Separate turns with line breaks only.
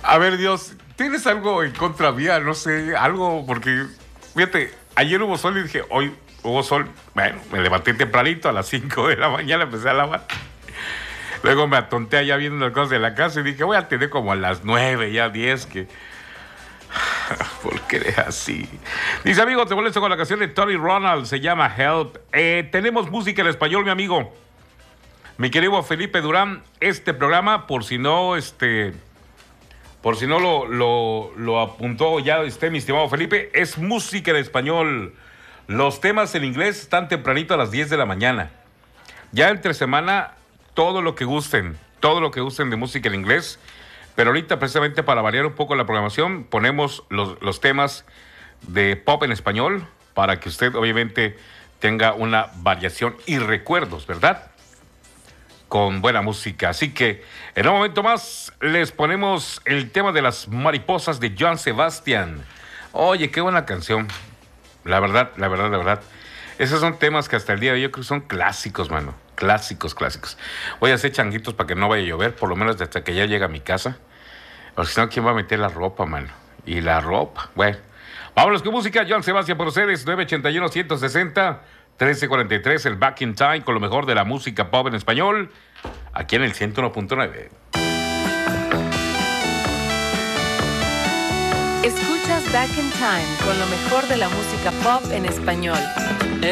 A ver, Dios, ¿tienes algo en contra mía? No sé, algo, porque, fíjate, ayer hubo sol y dije, hoy hubo sol. Bueno, me levanté tempranito a las 5 de la mañana, empecé a lavar. Luego me atonté allá viendo las cosas de la casa y dije, voy a tener como a las 9, ya 10, que... ¿Por qué eres así? Dice, amigo, te molesto con la canción de Tony Ronald, se llama Help. Tenemos música en español, mi amigo. Mi querido Felipe Durán, este programa, por si no lo apuntó ya mi estimado Felipe, es música en español. Los temas en inglés están tempranito a las 10 de la mañana. Ya entre semana, todo lo que gusten de música en inglés. Pero ahorita, precisamente para variar un poco la programación, ponemos los temas de pop en español para que usted, obviamente, tenga una variación y recuerdos, ¿verdad? Con buena música. Así que en un momento más les ponemos el tema de las mariposas de Joan Sebastián. Oye, qué buena canción. La verdad. Esos son temas que hasta el día de hoy yo creo que son clásicos, mano. Clásicos. Voy a hacer changuitos para que no vaya a llover, por lo menos hasta que ya llegue a mi casa. Porque si no, ¿quién va a meter la ropa, mano? Y la ropa, bueno. Vámonos con música. Joan Sebastián por ustedes, 981-160-1343, el Back in Time con lo mejor de la música pop en español, aquí en el 101.9.
Escuchas Back in Time con lo mejor de la música pop en español.